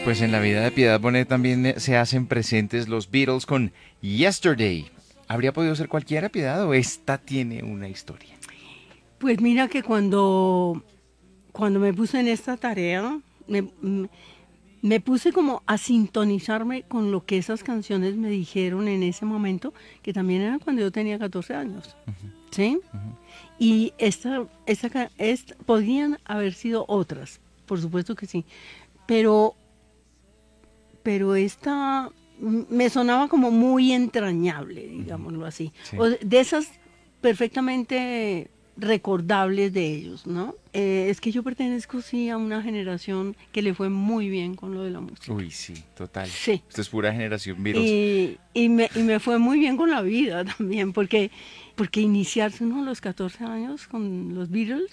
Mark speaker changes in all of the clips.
Speaker 1: Pues en la vida de Piedad Bonet también se hacen presentes los Beatles con Yesterday. ¿Habría podido ser cualquiera, Piedad, o esta tiene una historia?
Speaker 2: Pues mira que cuando me puse en esta tarea, me puse como a sintonizarme con lo que esas canciones me dijeron en ese momento, que también era cuando yo tenía 14 años. ¿Sí? Y podrían haber sido otras, por supuesto que sí, pero esta me sonaba como muy entrañable, digámoslo así,
Speaker 1: Sí.
Speaker 2: de esas perfectamente recordables de ellos, ¿no? Es que yo pertenezco, sí, a una generación que le fue muy bien con lo de la música.
Speaker 1: Uy, sí, total.
Speaker 2: Sí.
Speaker 1: Esto es pura generación Beatles.
Speaker 2: Y me fue muy bien con la vida también, porque iniciarse uno a los 14 años con los Beatles,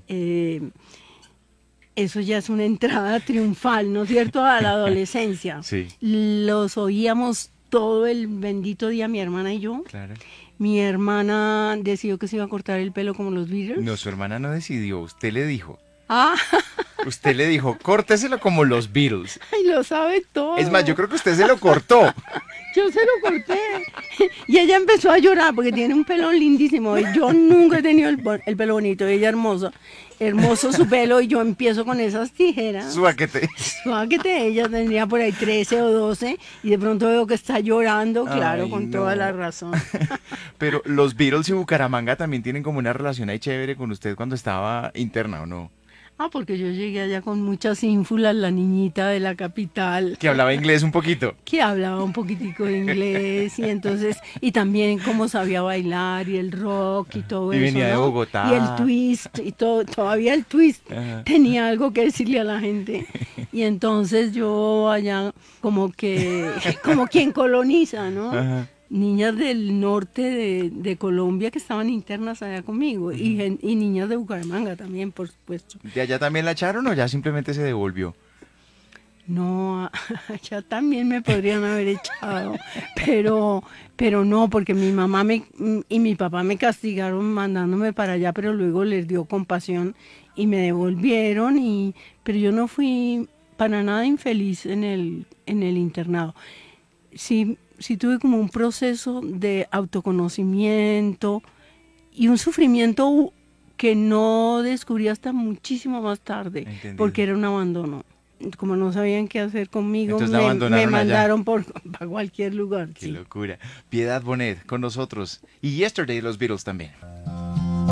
Speaker 2: eso ya es una entrada triunfal, ¿no es cierto?, a la adolescencia.
Speaker 1: Sí.
Speaker 2: Los oíamos todo el bendito día, mi hermana y yo.
Speaker 1: Claro.
Speaker 2: Mi hermana decidió que se iba a cortar el pelo como los Beatles.
Speaker 1: No, su hermana no decidió, usted le dijo.
Speaker 2: Ah,
Speaker 1: Usted le dijo, córteselo como los Beatles.
Speaker 2: y lo sabe todo.
Speaker 1: Es más, yo creo que usted se lo cortó.
Speaker 2: Yo se lo corté. Y ella empezó a llorar porque tiene un pelo lindísimo. Y yo nunca he tenido el pelo bonito. Ella hermosa. Hermoso su pelo. Y yo empiezo con esas tijeras.
Speaker 1: Suáquete.
Speaker 2: Suáquete. Ella tendría por ahí 13 o 12. Y de pronto veo que está llorando. Claro,
Speaker 1: Ay,
Speaker 2: con
Speaker 1: no.
Speaker 2: toda la razón.
Speaker 1: Pero los Beatles y Bucaramanga también tienen como una relación ahí chévere con usted cuando estaba interna, ¿o no?
Speaker 2: Ah, porque yo llegué allá con muchas ínfulas, la niñita de la capital.
Speaker 1: Que hablaba inglés un poquito.
Speaker 2: Que hablaba un poquitico de inglés y entonces, y también cómo sabía bailar y el rock y todo
Speaker 1: Y
Speaker 2: eso,
Speaker 1: venía de
Speaker 2: ¿no?
Speaker 1: Bogotá.
Speaker 2: Y el twist y todo, todavía el twist
Speaker 1: Ajá.
Speaker 2: tenía algo que decirle a la gente. Y entonces yo allá como quien coloniza, ¿no?
Speaker 1: Ajá.
Speaker 2: Niñas del norte de Colombia que estaban internas allá conmigo y niñas de Bucaramanga también, por supuesto.
Speaker 1: ¿De allá también la echaron o ya simplemente se devolvió?
Speaker 2: No, ya también me podrían haber echado, pero no, porque mi mamá y mi papá me castigaron mandándome para allá, pero luego les dio compasión y me devolvieron, pero yo no fui para nada infeliz en el internado. Sí tuve como un proceso de autoconocimiento y un sufrimiento que no descubrí hasta muchísimo más tarde,
Speaker 1: Entendido.
Speaker 2: porque era un abandono. Como no sabían qué hacer conmigo,
Speaker 1: Entonces la
Speaker 2: me
Speaker 1: abandonaron
Speaker 2: mandaron para cualquier lugar.
Speaker 1: Qué
Speaker 2: Sí.
Speaker 1: locura. Piedad Bonet con nosotros. Y Yesterday los Beatles también.